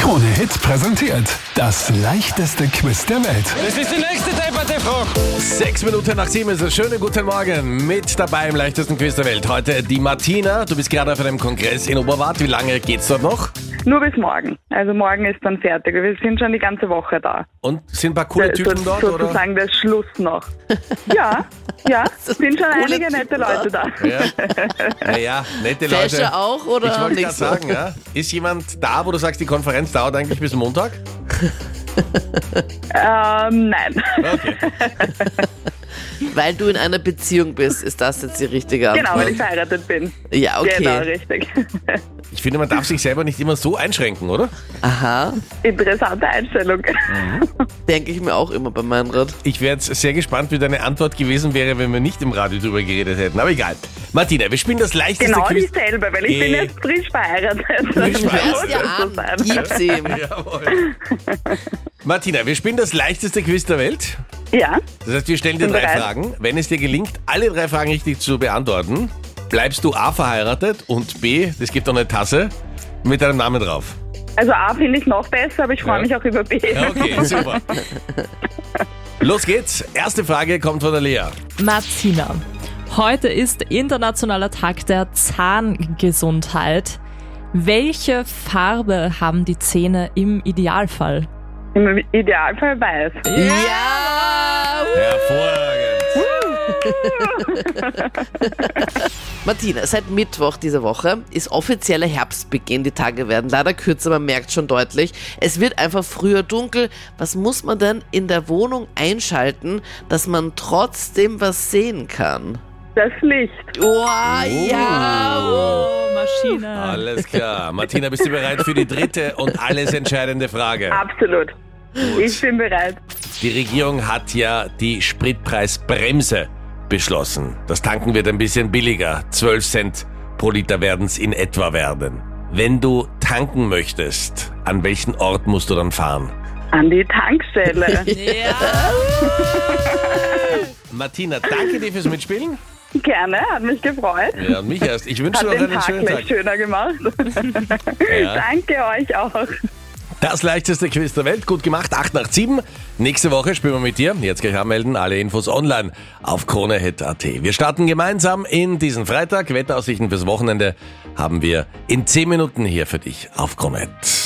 Krone Hit präsentiert das leichteste Quiz der Welt. Das ist die nächste Debatte-Frage. 6:06 ist es. Schönen guten Morgen. Mit dabei im leichtesten Quiz der Welt. Heute die Martina. Du bist gerade auf einem Kongress in Oberwart. Wie lange geht's dort noch? Nur bis morgen. Also morgen ist dann fertig. Wir sind schon die ganze Woche da. Und sind ein paar coole Typen dort, oder? Sozusagen der Schluss noch. Ja, sind schon einige nette Leute da. Ja. Naja, nette Leute. Fäscher auch, oder Ich wollte nicht gerade so? sagen, ja. Ist jemand da, wo du sagst, die Konferenz dauert eigentlich bis Montag? Nein. Okay. Weil du in einer Beziehung bist, ist das jetzt die richtige Antwort? Genau, weil ich verheiratet bin. Ja, okay. Genau, richtig. Ich finde, man darf sich selber nicht immer so einschränken, oder? Aha, Interessante Einstellung. denke ich mir auch immer bei Meinrad. Ich wäre jetzt sehr gespannt, wie deine Antwort gewesen wäre, wenn wir nicht im Radio drüber geredet hätten. Aber egal. Martina, wir spielen das leichteste Genau Quiz. dieselbe, weil ich bin jetzt frisch verheiratet. Frisch verheiratet. Muss Ja, das so sein. gib's ihm. Jawohl. Martina, wir spielen das leichteste Quiz der Welt. Ja, Das heißt, wir stellen dir Bin 3 bereit. Fragen. Wenn es dir gelingt, alle 3 Fragen richtig zu beantworten, bleibst du A, verheiratet und B, das gibt auch eine Tasse mit deinem Namen drauf. also A finde ich noch besser, aber ich freue Ja. mich auch über B. Ja, okay, super. Los geht's. Erste Frage kommt von der Lea. Martina, heute ist Internationaler Tag der Zahngesundheit. Welche Farbe haben die Zähne im Idealfall? Im Idealfall weiß. Ja! Hervorragend. Martina, seit Mittwoch dieser Woche ist offizieller Herbstbeginn. Die Tage werden leider kürzer, man merkt schon deutlich. Es wird einfach früher dunkel. Was muss man denn in der Wohnung einschalten, dass man trotzdem was sehen kann? Das Licht. Oh, ja! Oh, Maschine. Alles klar. Martina, bist du bereit für die dritte und alles entscheidende Frage? Absolut. Ich bin bereit. Die Regierung hat ja die Spritpreisbremse beschlossen. Das Tanken wird ein bisschen billiger. 12 Cent pro Liter werden es in etwa werden. Wenn du tanken möchtest, an welchen Ort musst du dann fahren? An die Tankstelle. Ja. Martina, danke dir fürs Mitspielen. Gerne, hat mich gefreut. Ja, und mich erst. Ich wünsche Hat dir noch den einen Tag schönen Tag. gleich schöner gemacht. Ja. Danke euch auch. Das leichteste Quiz der Welt. Gut gemacht. 8:07. Nächste Woche spielen wir mit dir. Jetzt gleich anmelden. Alle Infos online auf KroneHit.at. Wir starten gemeinsam in diesen Freitag. Wetteraussichten fürs Wochenende haben wir in 10 Minuten hier für dich auf KroneHit.